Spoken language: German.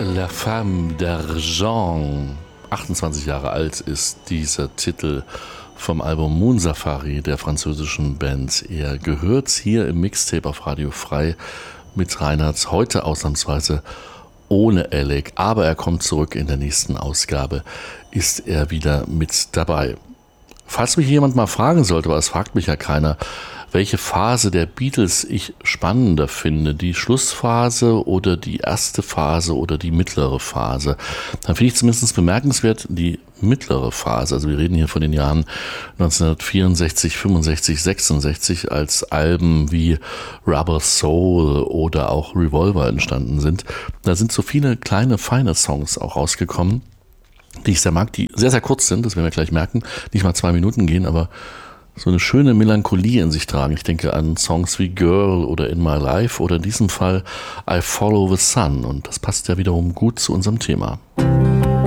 La Femme d'Argent. 28 Jahre alt ist dieser Titel vom Album Moon Safari der französischen Band. Er gehört hier im Mixtape auf Radio Frei mit Reinhardt, heute ausnahmsweise ohne Alec, aber er kommt zurück in der nächsten Ausgabe, ist er wieder mit dabei. Falls mich jemand mal fragen sollte, aber es fragt mich ja keiner, welche Phase der Beatles ich spannender finde, die Schlussphase oder die erste Phase oder die mittlere Phase, dann finde ich zumindest bemerkenswert die mittlere Phase. Also wir reden hier von den Jahren 1964, 65, 66, als Alben wie Rubber Soul oder auch Revolver entstanden sind. Da sind so viele kleine, feine Songs auch rausgekommen, die ich sehr mag, die sehr, sehr kurz sind, das werden wir gleich merken, nicht mal 2 Minuten gehen, aber so eine schöne Melancholie in sich tragen. Ich denke an Songs wie Girl oder In My Life oder in diesem Fall I Follow the Sun, und das passt ja wiederum gut zu unserem Thema.